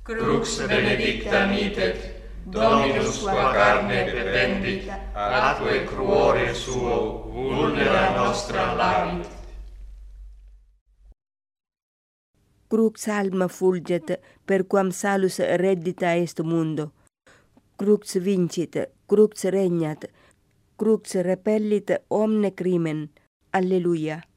Crux benedicta mitet, Dominus qua carne pervendit, atque cruore suo, vulnera nostra labit. Crux alma fulget, perquam salus reddita est mundo. Crux vincit, crux regnat, crux repellit omne crimen. Alleluia.